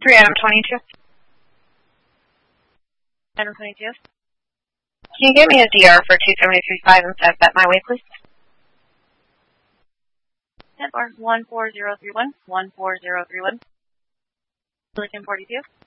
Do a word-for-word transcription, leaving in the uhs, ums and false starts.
three item twenty-two. Item twenty-two. Can you get me a D R for two seventy-three five and set that my way, please? Ten or one four zero three one one four zero three one. Lincoln forty-two.